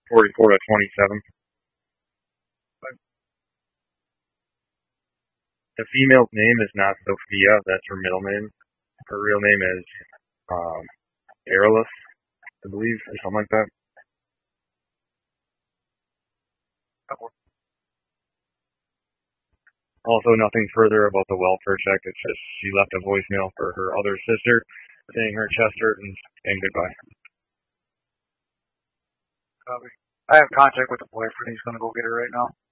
44 to 27. The female's name is not Sophia. That's her middle name. Her real name is um, Aerolus, I believe, or something like that. Also, nothing further about the welfare check. It's just she left a voicemail for her other sister saying her chest hurt and goodbye. Copy. I have contact with the boyfriend. He's going to go get her right now.